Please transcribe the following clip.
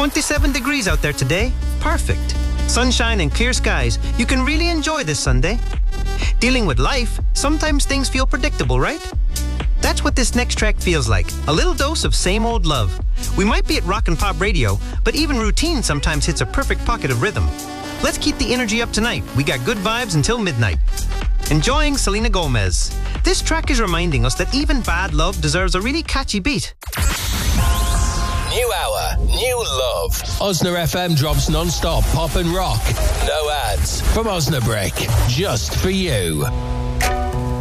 27 degrees out there today. Perfect. Sunshine and clear skies. You can really enjoy this Sunday. Dealing with life, sometimes things feel predictable, right? That's what this next track feels like. A little dose of same old love. We might be at rock and pop radio, but even routine sometimes hits a perfect pocket of rhythm. Let's keep the energy up tonight. We got good vibes until midnight. Enjoying Selena Gomez. This track is reminding us that even bad love deserves a really catchy beat. New hour, new love. Osna FM drops non-stop pop and rock. No ads from Osnabrick. Just for you.